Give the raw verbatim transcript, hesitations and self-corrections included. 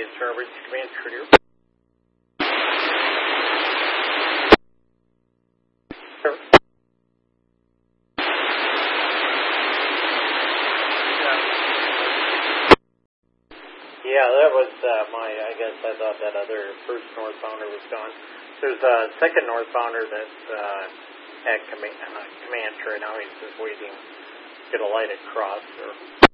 Starbridge Command Cruiser. Yeah, that was uh, my, I guess I thought that other first northbounder was gone. There's a second northbounder that's uh, at command, uh, command right now. He's just waiting to get a light across. Or